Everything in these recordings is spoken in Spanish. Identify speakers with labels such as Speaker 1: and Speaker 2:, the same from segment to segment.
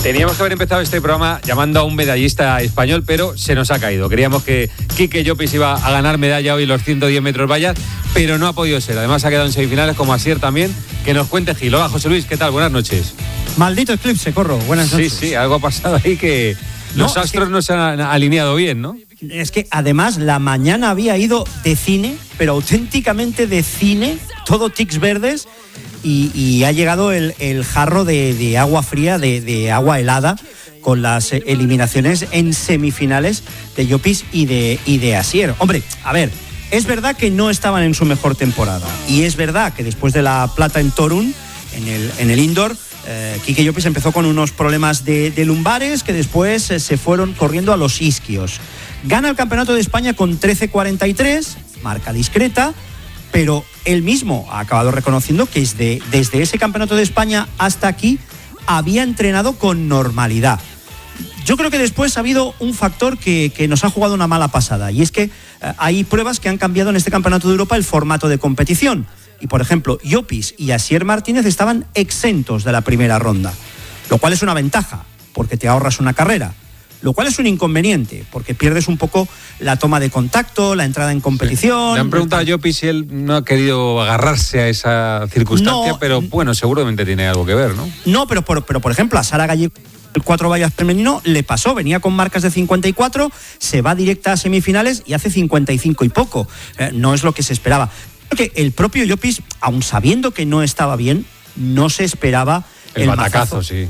Speaker 1: Teníamos que haber empezado este programa llamando a un medallista español, pero se nos ha caído. Queríamos que Quique Llopis iba a ganar medalla hoy los 110 metros vallas, pero no ha podido ser. Además ha quedado en semifinales como Asier también. Que nos cuente Gil. Hola, José Luis, ¿qué tal? Buenas noches.
Speaker 2: Maldito eclipse, Corro. Buenas noches.
Speaker 1: Sí, algo ha pasado ahí que los astros no se han alineado bien, ¿no?
Speaker 2: Es que además la mañana había ido de cine, pero auténticamente de cine, todo tics verdes, y ha llegado el jarro de agua fría, de agua helada, con las eliminaciones en semifinales de Llopis y de Asier. Hombre, a ver, es verdad que no estaban en su mejor temporada, y es verdad que después de la plata en Torun, en el indoor, Quique Llopis empezó con unos problemas de lumbares que después se fueron corriendo a los isquios. Gana el Campeonato de España con 13.43, marca discreta, pero él mismo ha acabado reconociendo que desde ese Campeonato de España hasta aquí había entrenado con normalidad. Yo creo que después ha habido un factor que nos ha jugado una mala pasada, y es que hay pruebas que han cambiado en este Campeonato de Europa el formato de competición. Y, por ejemplo, Llopis y Asier Martínez estaban exentos de la primera ronda, lo cual es una ventaja, porque te ahorras una carrera. Lo cual es un inconveniente, porque pierdes un poco la toma de contacto, la entrada en competición.
Speaker 1: Sí. Le han preguntado a Llopis si él no ha querido agarrarse a esa circunstancia, no, pero bueno, seguramente tiene algo que ver, ¿no? No,
Speaker 2: pero por ejemplo, a Sara Gallego, el 4 vallas femenino, le pasó, venía con marcas de 54, se va directa a semifinales y hace 55 y poco. No es lo que se esperaba. Creo que el propio Llopis, aun sabiendo que no estaba bien, no se esperaba
Speaker 1: el batacazo, sí.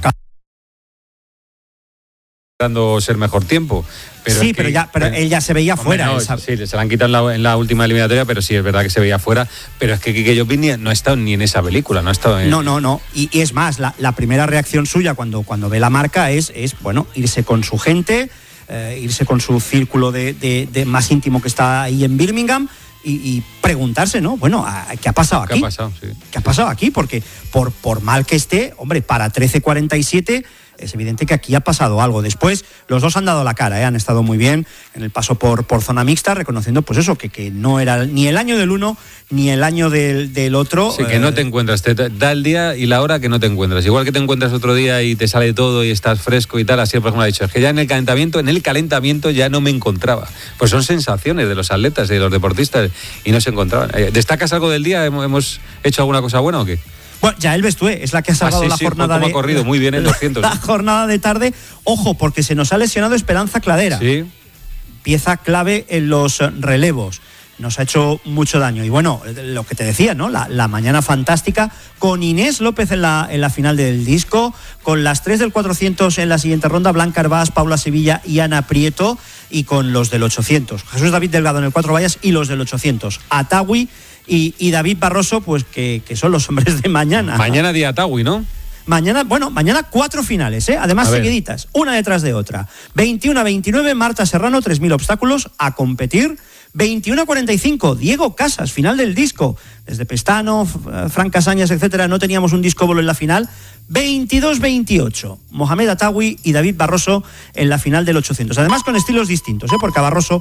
Speaker 1: Dando ser mejor tiempo, pero
Speaker 2: sí, pero él ya se veía fuera.
Speaker 1: No, sí, se la han quitado en la última eliminatoria, pero sí es verdad que se veía fuera. Pero es que Quique Llopis no ha estado ni en esa película, no ha estado en...
Speaker 2: No. Y es más, la primera reacción suya cuando ve la marca es bueno, irse con su gente, irse con su círculo de más íntimo que está ahí en Birmingham y preguntarse, ¿no? Bueno, ¿qué ha pasado aquí?
Speaker 1: ¿Qué ha pasado? Sí.
Speaker 2: ¿Qué ha pasado aquí? Porque por mal que esté, hombre, para 13.47 es evidente que aquí ha pasado algo. Después, los dos han dado la cara, han estado muy bien en el paso por zona mixta, reconociendo pues eso, que no era ni el año del uno ni el año del otro.
Speaker 1: Sí, que no te encuentras, te da el día y la hora que no te encuentras. Igual que te encuentras otro día y te sale todo y estás fresco y tal, así por ejemplo ha dicho, es que ya en el calentamiento ya no me encontraba. Pues son sensaciones de los atletas y de los deportistas y no se encontraban. ¿Destacas algo del día? ¿Hemos hecho alguna cosa buena o qué?
Speaker 2: Bueno, Yael Bestué es la que ha salvado la jornada
Speaker 1: ha corrido muy bien en 200.
Speaker 2: La jornada de tarde, ojo, porque se nos ha lesionado Esperanza Cladera.
Speaker 1: Sí.
Speaker 2: Pieza clave en los relevos. Nos ha hecho mucho daño. Y bueno, lo que te decía, ¿no? La mañana fantástica con Inés López en la final del disco, con las 3 del 400 en la siguiente ronda, Blanca Hervás, Paula Sevilla y Ana Prieto, y con los del 800. Jesús David Delgado en el 4 vallas y los del 800. Atawi y David Barroso, pues que son los hombres de mañana.
Speaker 1: Mañana día Atawi, ¿no?
Speaker 2: Mañana 4 finales, además seguiditas, una detrás de otra. 21-29, Marta Serrano, 3.000 obstáculos a competir. 21-45, Diego Casas, final del disco. Desde Pestano, Fran Casañas, etcétera, no teníamos un disco bolo en la final. 22-28, Mohamed Atawi y David Barroso en la final del 800. Además con estilos distintos, porque a Barroso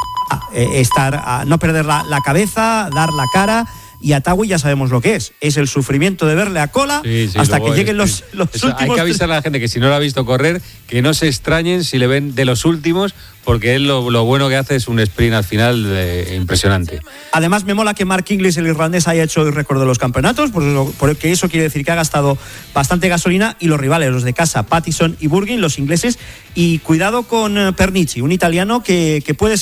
Speaker 2: no perder la cabeza, dar la cara, y Atawi ya sabemos lo que es el sufrimiento de verle a cola hasta que lleguen los últimos.
Speaker 1: Hay que avisar a la gente que si no lo ha visto correr, que no se extrañen si le ven de los últimos, porque él lo bueno que hace es un sprint al final impresionante.
Speaker 2: Además me mola que Mark Inglis, el irlandés, haya hecho el récord de los campeonatos, porque eso quiere decir que ha gastado bastante gasolina, y los rivales, los de casa, Pattison y Burgin, los ingleses, y cuidado con Pernici, un italiano que puede